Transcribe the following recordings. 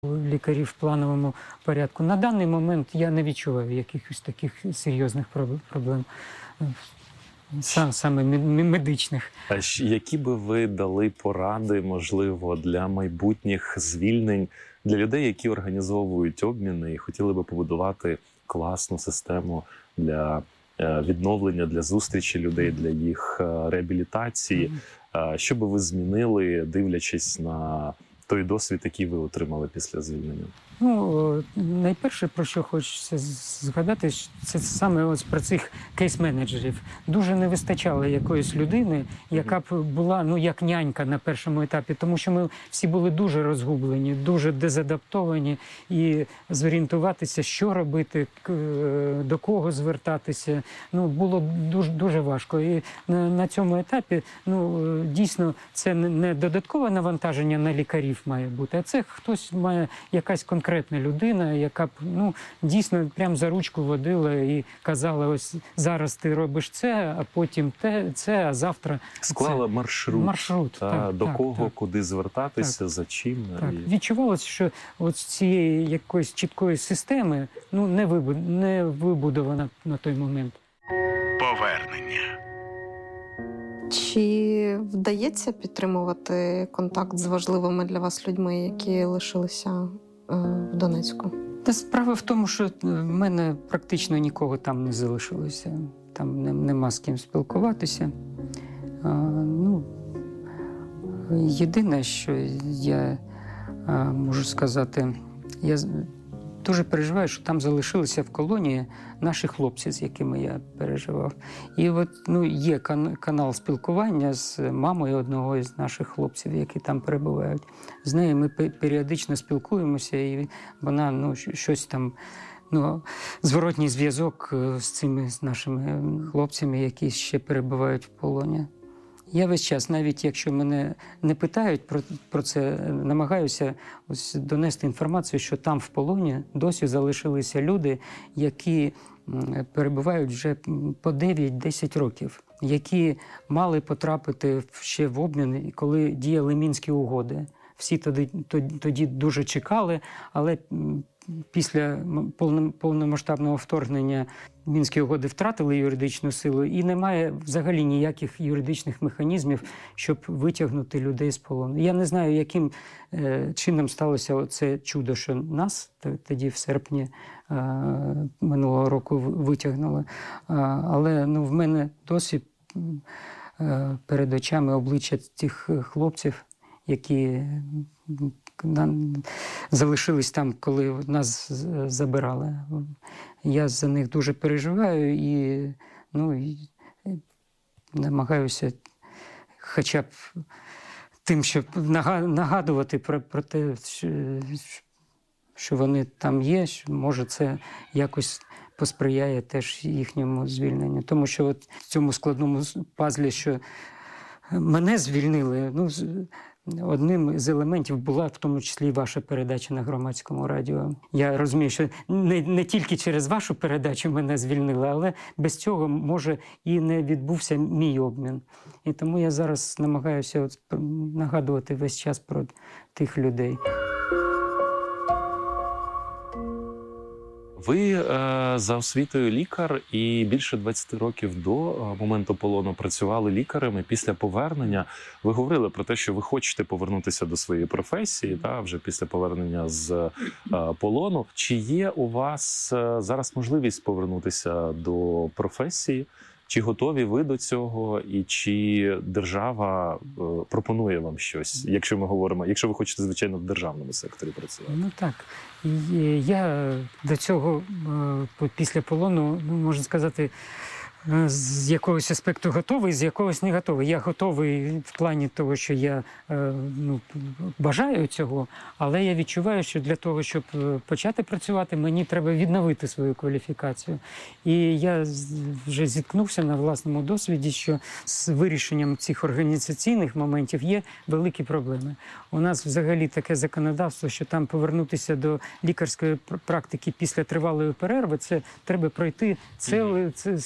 лікарів в плановому порядку. На даний момент я не відчуваю якихось таких серйозних проблем, саме медичних. А які би ви дали поради, можливо, для майбутніх звільнень, для людей, які організовують обміни і хотіли би побудувати класну систему для відновлення, для зустрічі людей, для їх реабілітації? Що би ви змінили, дивлячись на той досвід, який ви отримали після звільнення? Ну, найперше, про що хочеться згадати, це саме ось про цих кейс-менеджерів. Дуже не вистачало якоїсь людини, яка б була, ну, як нянька на першому етапі, тому що ми всі були дуже розгублені, дуже дезадаптовані, і зорієнтуватися, що робити, до кого звертатися, ну, було дуже важко. І на цьому етапі, ну, дійсно, це не додаткове навантаження на лікарів має бути, а це хтось має, якась конкретна людина, яка б, ну, дійсно прям за ручку водила і казала: ось зараз ти робиш це, а потім це, а завтра склала це. Маршрут Так, до кого, так. куди звертатися, Так. за чим. Так. Відчувалося, що от цієї якоїсь чіткої системи, ну, не вибудована на той момент. Повернення. Чи вдається підтримувати контакт з важливими для вас людьми, які лишилися в Донецьку? Та справа в тому, що в мене практично нікого там не залишилося. Там нема з ким спілкуватися. Ну, єдине, що я можу сказати, я дуже переживаю, що там залишилися в колонії наші хлопці, з якими я переживав. І от, ну, є канал спілкування з мамою одного із наших хлопців, які там перебувають. З нею ми періодично спілкуємося, і вона, ну, щось там, ну, зворотній зв'язок з нашими хлопцями, які ще перебувають в полоні. Я весь час, навіть якщо мене не питають про це, намагаюся ось донести інформацію, що там в полоні досі залишилися люди, які перебувають вже по 9-10 років, які мали потрапити ще в обмін, коли діяли Мінські угоди. Всі тоді дуже чекали, але після повномасштабного вторгнення Мінські угоди втратили юридичну силу, і немає взагалі ніяких юридичних механізмів, щоб витягнути людей з полону. Я не знаю, яким чином сталося це чудо, що нас тоді в серпні минулого року витягнули. Але, ну, в мене досі перед очами обличчя тих хлопців, які залишились там, коли нас забирали. Я за них дуже переживаю і, ну, і намагаюся хоча б тим, щоб нагадувати про те, що вони там є, що, може, це якось посприяє теж їхньому звільненню. Тому що от в цьому складному пазлі, що мене звільнили, ну, одним з елементів була в тому числі і ваша передача на Громадському радіо. Я розумію, що не тільки через вашу передачу мене звільнили, але без цього, може, і не відбувся мій обмін. І тому я зараз намагаюся нагадувати весь час про тих людей. Ви за освітою лікар і більше 20 років до моменту полону працювали лікарем. Після повернення ви говорили про те, що ви хочете повернутися до своєї професії, вже після повернення з полону. Чи є у вас зараз можливість повернутися до професії? Чи готові ви до цього, і чи держава пропонує вам щось, якщо ви хочете, звичайно, в державному секторі працювати? Ну так, я до цього після полону, ну, можна сказати, з якогось аспекту готовий, з якогось не готовий. Я готовий в плані того, що я, ну, бажаю цього, але я відчуваю, що для того, щоб почати працювати, мені треба відновити свою кваліфікацію. І я вже зіткнувся на власному досвіді, що з вирішенням цих організаційних моментів є великі проблеми. У нас взагалі таке законодавство, що там повернутися до лікарської практики після тривалої перерви, це треба пройти складний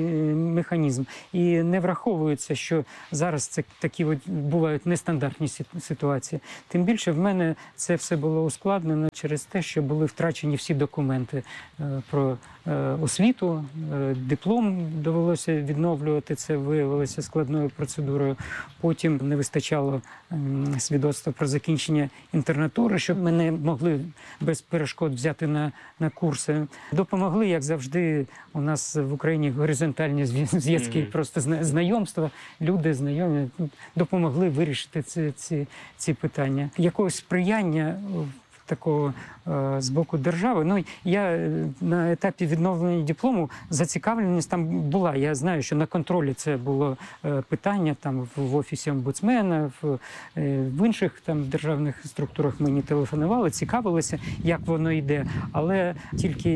механізм. І не враховується, що зараз це такі от бувають нестандартні ситуації. Тим більше в мене це все було ускладнено через те, що були втрачені всі документи про освіту, диплом довелося відновлювати, це виявилося складною процедурою. Потім не вистачало свідоцтва про закінчення інтернатури, щоб мене могли без перешкод взяти на курси. Допомогли, як завжди, у нас в Україні горизонтальні зв'язки, просто знайомства, люди знайомі, допомогли вирішити ці питання. Якогось сприяння такого з боку держави. Ну, я на етапі відновлення диплому, зацікавленість там була. Я знаю, що на контролі це було питання там в Офісі омбудсмена, в інших там державних структурах мені телефонували, цікавилися, як воно йде. Але тільки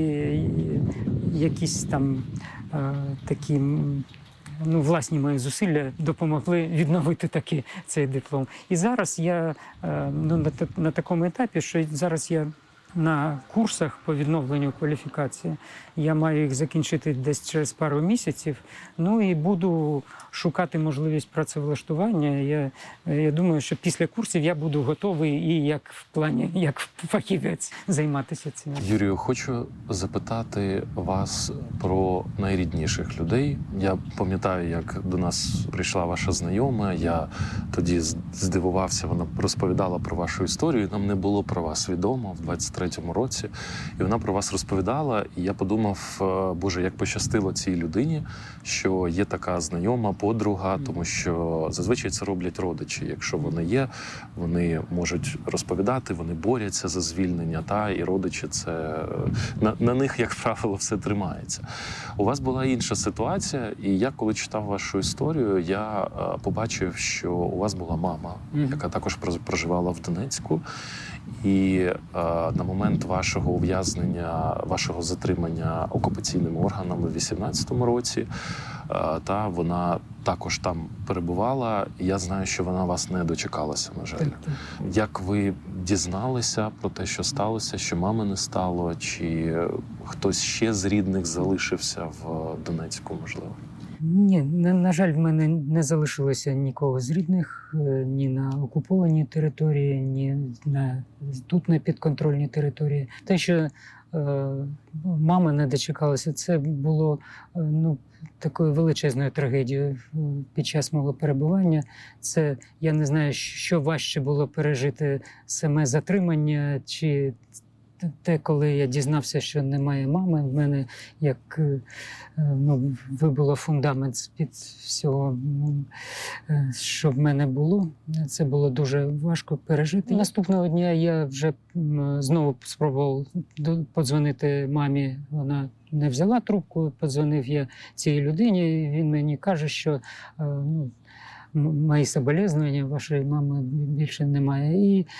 якісь там такі власні мої зусилля допомогли відновити цей диплом. І зараз я на такому етапі, що зараз я на курсах по відновленню кваліфікації. Я маю їх закінчити десь через пару місяців. Ну і буду шукати можливість працевлаштування. Я думаю, що після курсів я буду готовий і як фахівець займатися цим. Юрію, хочу запитати вас про найрідніших людей. Я пам'ятаю, як до нас прийшла ваша знайома. Я тоді здивувався, вона розповідала про вашу історію. Нам не було про вас відомо в 23-му році. І вона про вас розповідала. І я подумав, Боже, як пощастило цій людині, що є така знайома, подруга, тому що зазвичай це роблять родичі. Якщо вони є, вони можуть розповідати, вони борються за звільнення, і родичі це на них, як правило, все тримається. У вас була інша ситуація, і я, коли читав вашу історію, я побачив, що у вас була мама, яка також проживала в Донецьку. І на момент вашого ув'язнення, вашого затримання окупаційними органами в 18-му році, вона також там перебувала. І я знаю, що вона вас не дочекалася, на жаль. Як ви дізналися про те, що сталося, що мами не стало, чи хтось ще з рідних залишився в Донецьку, можливо? Ні, на жаль, в мене не залишилося нікого з рідних ні на окупованій території, ні тут на підконтрольній території. Те, що мама не дочекалася, це було такою величезною трагедією під час мого перебування. Це, я не знаю, що важче було пережити саме затримання, чи те, коли я дізнався, що немає мами, в мене як вибуло фундамент з-під всього, що в мене було. Це було дуже важко пережити. Наступного дня я вже знову спробував подзвонити мамі. Вона не взяла трубку, подзвонив я цій людині, і він мені каже, що мої соболезновання, вашої мами більше немає. І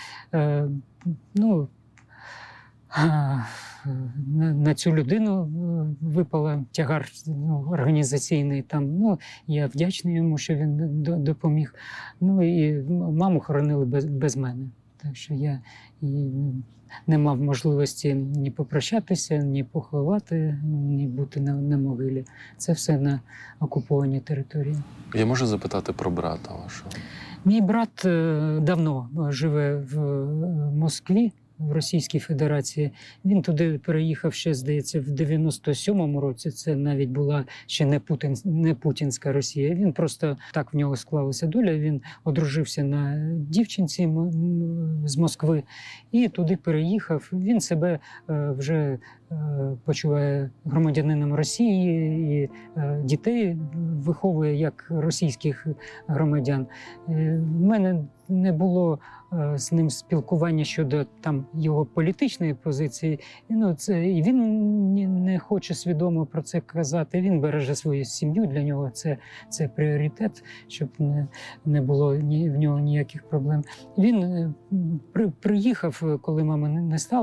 на цю людину випала тягар організаційний. Я вдячний йому, що він допоміг. І маму хоронили без мене. Так що я не мав можливості ні попрощатися, ні поховати, ні бути на могилі. Це все на окупованій території. Я можу запитати про брата вашого? Мій брат давно живе в Москві, в Російській Федерації. Він туди переїхав ще, здається, в 97-му році. Це навіть була ще не путінська Росія. Він просто так в нього склалася доля. Він одружився на дівчинці з Москви і туди переїхав. Він себе вже почуває громадянином Росії і дітей виховує як російських громадян. В мене не було з ним спілкування щодо його політичної позиції. І він не хоче свідомо про це казати. Він береже свою сім'ю, для нього це пріоритет, щоб не було в нього ніяких проблем. Він приїхав, коли мами не стало,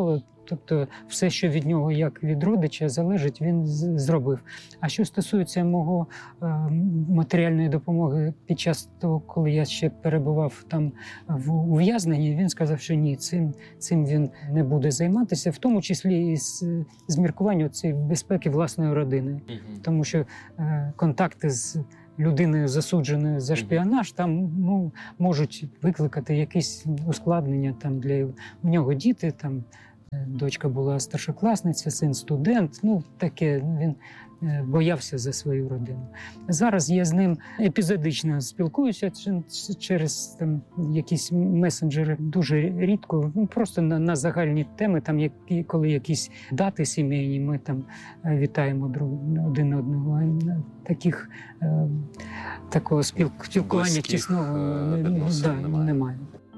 Тобто все, що від нього, як від родича, залежить, він зробив. А що стосується мого матеріальної допомоги під час того, коли я ще перебував там в ув'язненні, він сказав, що ні, цим він не буде займатися, в тому числі і з міркування цієї безпеки власної родини. Тому що контакти з людиною, засудженою за шпіонаж, там можуть викликати якісь ускладнення. Там в нього діти, там дочка була старшокласниця, син студент, таке, він боявся за свою родину. Зараз я з ним епізодично спілкуюся через якісь месенджери, дуже рідко, просто на загальні теми, там, коли якісь дати сімейні, ми там вітаємо один одного. Такого спілкування тісного немає.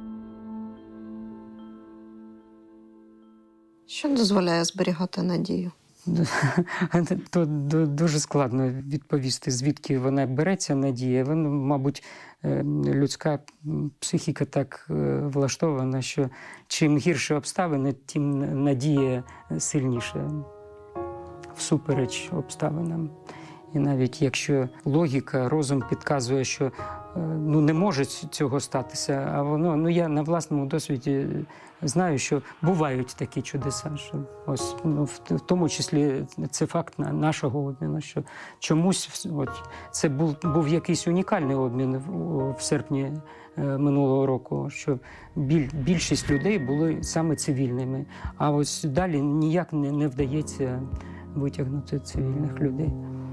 Що дозволяє зберігати надію? То дуже складно відповісти, звідки вона береться, надія. Мабуть, людська психіка так влаштована, що чим гірші обставини, тим надія сильніша всупереч обставинам. І навіть якщо логіка, розум підказує, що не може цього статися, а воно, я на власному досвіді знаю, що бувають такі чудеса, що ось, в тому числі це факт нашого обміну, що чомусь це був якийсь унікальний обмін в серпні минулого року, що більшість людей були саме цивільними, а ось далі ніяк не вдається витягнути цивільних людей.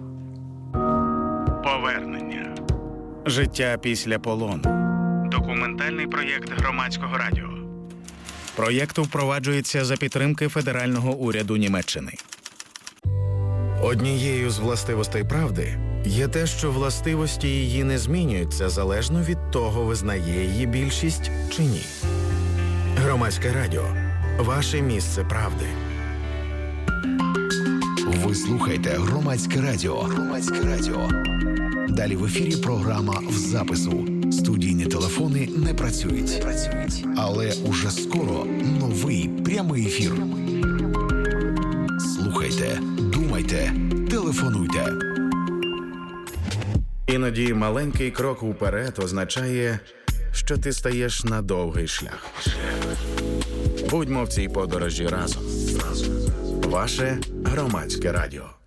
Повернення. Життя після полону. Документальний проєкт Громадського радіо. Проєкт впроваджується за підтримки федерального уряду Німеччини. Однією з властивостей правди є те, що властивості її не змінюються залежно від того, визнає її більшість чи ні. Громадське радіо. Ваше місце правди. Ви слухаєте Громадське радіо. Громадське радіо. Далі в ефірі програма в запису. Студійні телефони не працюють. Але уже скоро новий прямий ефір. Слухайте, думайте, телефонуйте. Іноді маленький крок уперед означає, що ти стаєш на довгий шлях. Будьмо в цій подорожі разом. Ваше Громадське радіо.